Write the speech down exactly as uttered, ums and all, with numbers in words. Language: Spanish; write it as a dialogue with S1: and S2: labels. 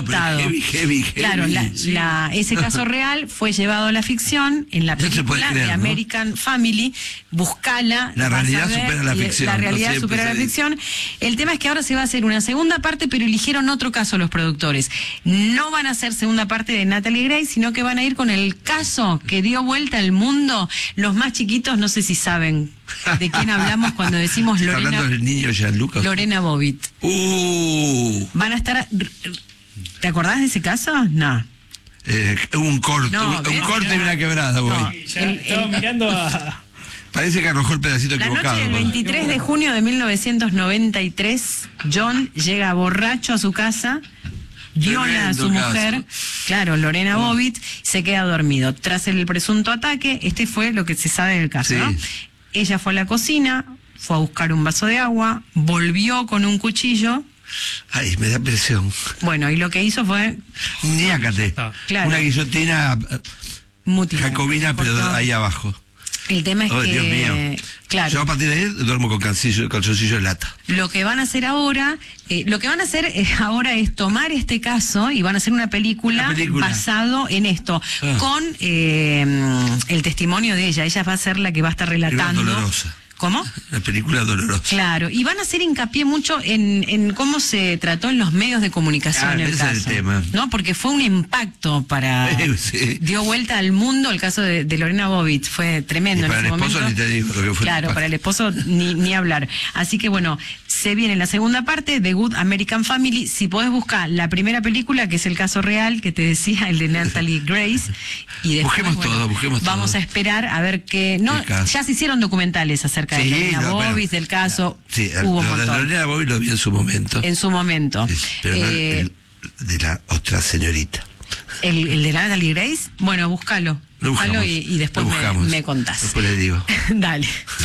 S1: adaptado.
S2: Heavy, heavy, heavy,
S1: claro, la,
S2: sí.
S1: la, ese caso real fue llevado a la ficción en la
S2: No se puede
S1: película
S2: creer,
S1: de
S2: ¿no?
S1: American Family. Buscala.
S2: La
S1: vas a
S2: realidad
S1: ver,
S2: supera la
S1: y
S2: ficción,
S1: La
S2: no
S1: realidad
S2: siempre
S1: supera
S2: se
S1: la
S2: dice.
S1: ficción. El tema es que ahora se va a hacer una segunda parte, pero eligieron otro caso los productores. No van a hacer segunda parte de Natalie Grace, sino que van a ir con el caso que dio vuelta al mundo. Los más chiquitos no sé si saben de quién hablamos cuando decimos
S2: ¿Está
S1: Lorena,
S2: hablando del niño Gianluca?
S1: Lorena Bobbitt.
S2: Uh,
S1: Van a estar... ¿Te acordás de ese caso? No.
S2: eh, un corte,
S1: No,
S2: un, un
S1: ven,
S2: corte y una quebrada, voy.
S1: No.
S3: Ya
S1: El-
S3: estaba
S1: el-
S3: mirando a...
S2: Parece que arrojó el pedacito
S1: La noche
S2: equivocado.
S1: del
S2: ¿no?
S1: veintitrés de junio de mil novecientos noventa y tres, John llega borracho a su casa, viola a su
S2: Tremendo
S1: mujer,
S2: caso.
S1: claro, Lorena Bobbitt, se queda dormido. Tras el presunto ataque, este fue lo que se sabe del caso,
S2: Sí.
S1: ¿no? Ella fue a la cocina, fue a buscar un vaso de agua, volvió con un cuchillo,
S2: Ay, me da presión.
S1: bueno, y lo que hizo fue
S2: Ñácate.
S1: Claro.
S2: Una guillotina eh,
S1: mutilar.
S2: jacobina, pero
S1: Cortó.
S2: ahí abajo.
S1: El tema es
S2: Oh,
S1: que,
S2: Dios mío.
S1: claro.
S2: Yo a partir de ahí duermo con calzoncillo, calzoncillo de lata.
S1: Lo que van a hacer ahora, eh, lo que van a hacer eh, ahora es tomar este caso y van a hacer una película,
S2: Una película.
S1: basado en esto,
S2: Ah.
S1: con eh, el testimonio de ella. Ella va a ser la que va a estar relatando.
S2: dolorosa.
S1: ¿Cómo?
S2: La película dolorosa.
S1: Claro, y van a hacer hincapié mucho en, en cómo se trató en los medios de comunicación
S2: Ah,
S1: el
S2: ese es
S1: caso.
S2: el tema.
S1: ¿No? Porque fue un impacto para...
S2: Sí.
S1: Dio vuelta al mundo el caso de, de Lorena Bobbitt, fue tremendo
S2: Y para
S1: en
S2: el
S1: ese
S2: esposo
S1: momento.
S2: ni te digo lo que fue el
S1: Claro,
S2: impacto.
S1: para el esposo ni, ni hablar. Así que bueno, se viene la segunda parte de Good American Family. Si podés buscar la primera película, que es el caso real, que te decía, el de Natalie Grace. Y después,
S2: Busquemos
S1: bueno,
S2: todo, busquemos
S1: Vamos
S2: todo.
S1: a esperar a ver qué... No,
S2: El caso.
S1: ya se hicieron documentales acerca de
S2: Sí,
S1: Lorena
S2: no,
S1: Bobbitt,
S2: bueno,
S1: del caso.
S2: Sí,
S1: Hubo un
S2: lo de
S1: montón.
S2: Lorena Bobbitt lo vi en su momento.
S1: En su momento.
S2: Sí, pero no
S1: Eh,
S2: el de la otra señorita.
S1: el, el de Natalie Grace, bueno, búscalo.
S2: Lo
S1: Búscalo
S2: buscamos,
S1: y, y después
S2: lo
S1: me,
S2: buscamos.
S1: me contás.
S2: Después le digo.
S1: Dale.